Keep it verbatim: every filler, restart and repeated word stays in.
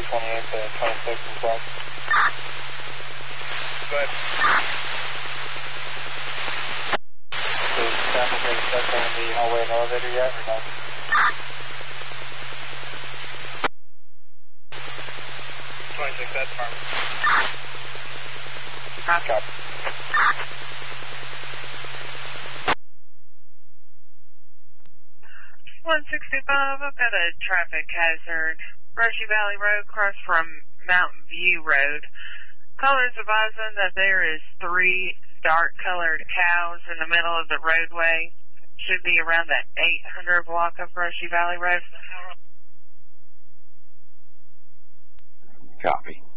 twenty-eight to twenty-six and twelve. Go ahead. Is traffic ready to set in the hallway and elevator yet, or no? twenty-six, that's fine. Copy. one sixty-five, I've got a traffic hazard. Brushy Valley Road, across from Mountain View Road. Callers advising that there is three dark-colored cows in the middle of the roadway. Should be around that eight hundred block of Brushy Valley Road. Copy.